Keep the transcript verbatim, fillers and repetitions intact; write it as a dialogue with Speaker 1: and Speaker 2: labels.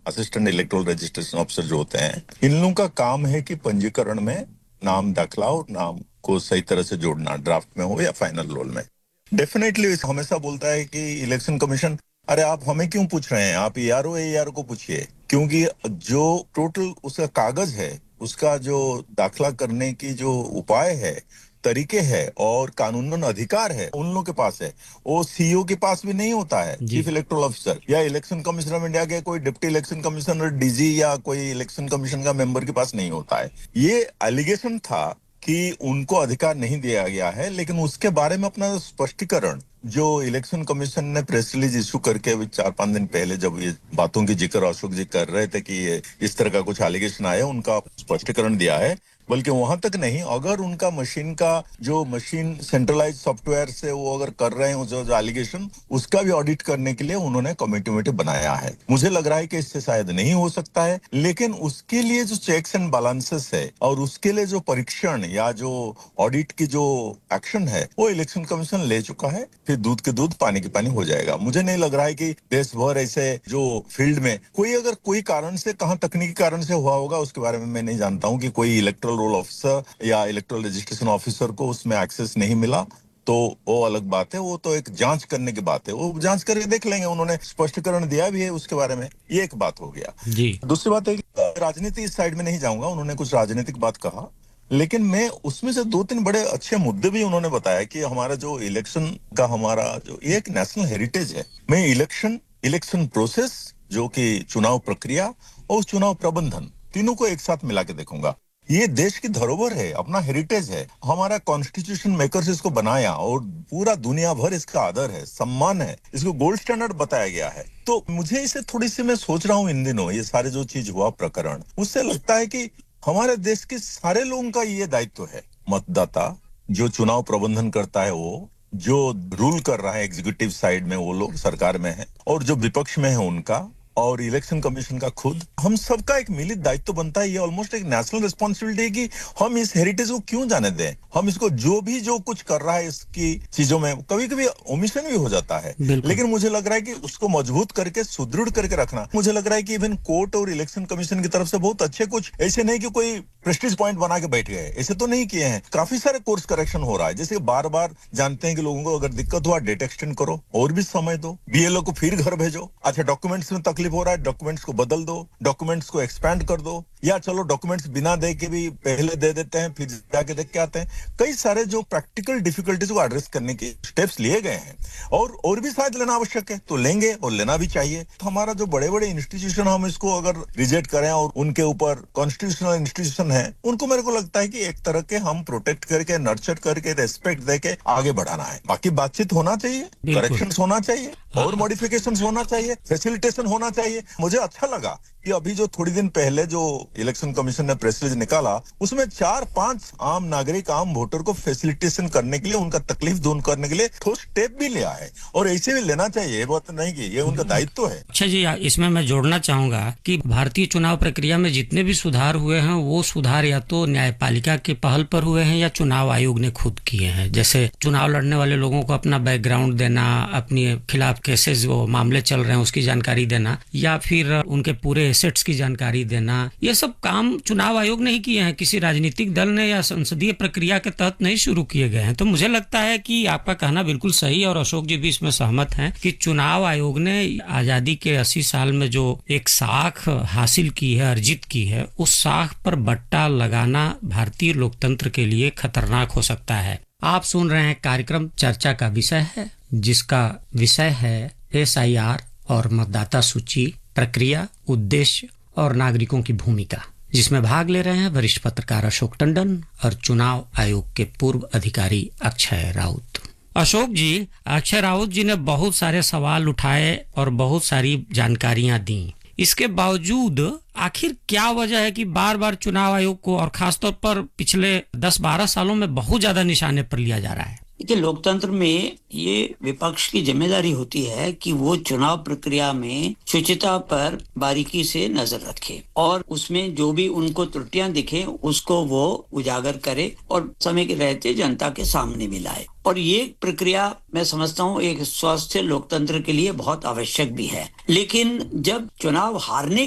Speaker 1: Assistant electoral registration officer जो होते हैं, इन लोगों का काम है कि पंजीकरण में नाम दाखिला और नाम को सही तरह से जोड़ना, ड्राफ्ट में हो या फाइनल रोल में। डेफिनेटली हमेशा बोलता है कि इलेक्शन कमीशन, अरे आप हमें क्यों पूछ रहे हैं, आप ईआरओ एआरओ को पूछिए, क्योंकि जो टोटल उसका कागज है, उसका जो दाखिला करने की जो उपाय है, तरीके है और कानूनन अधिकार है, उन लोगों के पास है। वो सीईओ के पास भी नहीं होता है, चीफ इलेक्टोरल ऑफिसर या इलेक्शन कमिश्नर ऑफ इंडिया के कोई डिप्टी इलेक्शन कमिश्नर, डीजी या कोई इलेक्शन कमीशन का मेंबर के पास नहीं होता है। ये एलिगेशन था कि उनको अधिकार नहीं दिया गया है, लेकिन उसके बारे में अपना स्पष्टीकरण जो इलेक्शन कमीशन ने प्रेस रिलीज इशू करके अभी चार पांच दिन पहले जब ये बातों की जिक्र अशोक जी कर रहे थे कि ये इस तरह का कुछ एलिगेशन आया, उनका स्पष्टीकरण दिया है। बल्कि वहां तक नहीं, अगर उनका मशीन का जो मशीन सेंट्रलाइज सॉफ्टवेयर से वो अगर कर रहे हैं जो एलिगेशन, उसका भी ऑडिट करने के लिए उन्होंने कमेटी वमेटी बनाया है। मुझे लग रहा है कि इससे शायद नहीं हो सकता है, लेकिन उसके लिए जो चेक्स एंड बैलेंसेस है और उसके लिए जो परीक्षण या जो ऑडिट की जो एक्शन है, वो इलेक्शन कमीशन ले चुका है। फिर दूध के दूध पानी के पानी हो जाएगा। मुझे नहीं लग रहा है कि देश भर ऐसे जो फील्ड में कोई अगर कोई कारण से, कहां तकनीकी कारण से हुआ होगा उसके बारे में मैं नहीं जानता हूं कि कोई इलेक्टोरल रोल ऑफिसर या इलेक्टोरल रजिस्ट्रेशन ऑफिसर को उसमें एक्सेस नहीं मिला, तो वो अलग बात है। वो तो एक जांच करने की बात है, वो जांच करके देख लेंगे। उन्होंने स्पष्टीकरण दिया भी है उसके बारे में। ये एक बात हो गया जी। दूसरी बात है कि राजनीति इस साइड में नहीं जाऊंगा, उन्होंने कुछ राजनीतिक बात कहा, लेकिन मैं उसमें से दो तीन बड़े अच्छे मुद्दे भी उन्होंने बताया कि हमारा जो इलेक्शन का हमारा जो एक नेशनल हेरिटेज है। मैं इलेक्शन इलेक्शन प्रोसेस जो कि चुनाव प्रक्रिया और चुनाव प्रबंधन तीनों को एक साथ मिला के देखूंगा। ये देश की धरोहर है, अपना हेरिटेज है। हमारा कॉन्स्टिट्यूशन मेकर्स इसको बनाया और पूरा दुनिया भर इसका आदर है, सम्मान है, इसको गोल्ड स्टैंडर्ड बताया गया है। तो मुझे इसे थोड़ी सी, मैं सोच रहा हूँ इन दिनों ये सारे जो चीज हुआ प्रकरण, उससे लगता है कि हमारे देश के सारे लोगों का ये दायित्व है। मतदाता जो चुनाव प्रबंधन करता है, वो जो रूल कर रहा है एग्जीक्यूटिव साइड में, वो लोग सरकार में है, और जो विपक्ष में है उनका, और इलेक्शन कमीशन का खुद, हम सबका एक मिलित दायित्व बनता है। ये ऑलमोस्ट एक नेशनल रिस्पॉन्सिबिलिटी है कि हम इस हेरिटेज को क्यों जाने दें। हम इसको जो भी जो कुछ कर रहा है इसकी चीजों में कभी कभी ओमिशन भी हो जाता है, लेकिन मुझे लग रहा है कि उसको मजबूत करके सुदृढ़ करके रखना। मुझे लग रहा है कि इवन कोर्ट और इलेक्शन कमीशन की तरफ से बहुत अच्छे, कुछ ऐसे नहीं कि कोई प्रेस्टीज पॉइंट बना के बैठ गए, ऐसे तो नहीं किए हैं। काफी सारे कोर्स करेक्शन हो रहा है, जैसे बार बार जानते हैं कि लोगों को अगर दिक्कत हुआ डेट एक्सटेंड करो और भी समय दो, बीएलओ को फिर घर भेजो। अच्छा, डॉक्यूमेंट्स में तकलीफ हो रहा है, डॉक्यूमेंट्स को बदल दो, डॉक्यूमेंट्स को एक्सपैंड कर दो, या चलो डॉक्यूमेंट्स बिना दे के भी पहले दे देते हैं, फिर जाके देख के आते हैं। कई सारे जो प्रैक्टिकल डिफिकल्टीज को एड्रेस करने के स्टेप्स लिए गए हैं, और और भी शायद लेना आवश्यक है तो लेंगे, और लेना भी चाहिए। तो हमारा जो बड़े बड़े इंस्टीट्यूशन, हम इसको अगर रिजेक्ट करें और उनके ऊपर कॉन्स्टिट्यूशनल इंस्टीट्यूशन है, उनको मेरे को लगता है कि एक तरह के हम प्रोटेक्ट करके, नर्चर करके, रेस्पेक्ट देके आगे बढ़ाना है। बाकी बातचीत होना चाहिए, करेक्शंस होना चाहिए, और मॉडिफिकेशंस होना चाहिए, फैसिलिटेशन होना चाहिए। मुझे अच्छा लगा कि अभी जो थोड़ी दिन पहले जो इलेक्शन कमीशन ने प्रेस रिलीज निकाला, उसमें चार पांच आम नागरिक, आम वोटर को फैसिलिटेशन करने के लिए, उनका तकलीफ दूर करने के लिए ठोस स्टेप भी लिया है, और ऐसे भी लेना चाहिए। ये बात नहीं कि ये उनका दायित्व है।
Speaker 2: अच्छा जी, इसमें मैं जोड़ना चाहूंगा कि भारतीय चुनाव प्रक्रिया में जितने भी सुधार हुए हैं, वो सुधार या तो न्यायपालिका के पहल पर हुए हैं या चुनाव आयोग ने खुद किए हैं। जैसे चुनाव लड़ने वाले लोगों को अपना बैकग्राउंड देना, अपने खिलाफ केसेस वो मामले चल रहे हैं उसकी जानकारी देना, या फिर उनके पूरे एसेट्स की जानकारी देना, ये सब काम चुनाव आयोग ने ही किए हैं, किसी राजनीतिक दल ने या संसदीय प्रक्रिया के तहत नहीं शुरू किए गए हैं। तो मुझे लगता है कि आपका कहना बिल्कुल सही, और अशोक जी भी इसमें सहमत हैं कि चुनाव आयोग ने आजादी के अस्सी साल में जो एक साख हासिल की है, अर्जित की है, उस साख पर बट्टा लगाना भारतीय लोकतंत्र के लिए खतरनाक हो सकता है। आप सुन रहे हैं कार्यक्रम चर्चा का विषय है, जिसका विषय है एस आई आर और मतदाता सूची प्रक्रिया, उद्देश्य और नागरिकों की भूमिका, जिसमें भाग ले रहे हैं वरिष्ठ पत्रकार अशोक टंडन और चुनाव आयोग के पूर्व अधिकारी अक्षय राउत। अशोक जी, अक्षय राउत जी ने बहुत सारे सवाल उठाए और बहुत सारी जानकारियां दी। इसके बावजूद आखिर क्या वजह है कि बार बार चुनाव आयोग को, और खासतौर पर पिछले दस बारह सालों में बहुत ज्यादा निशाने पर लिया जा रहा है?
Speaker 3: देखिए, लोकतंत्र में ये विपक्ष की जिम्मेदारी होती है कि वो चुनाव प्रक्रिया में शुचिता पर बारीकी से नजर रखे, और उसमें जो भी उनको त्रुटियां दिखे उसको वो उजागर करे और समय के रहते जनता के सामने भी लाए। और ये प्रक्रिया मैं समझता हूँ एक स्वस्थ लोकतंत्र के लिए बहुत आवश्यक भी है। लेकिन जब चुनाव हारने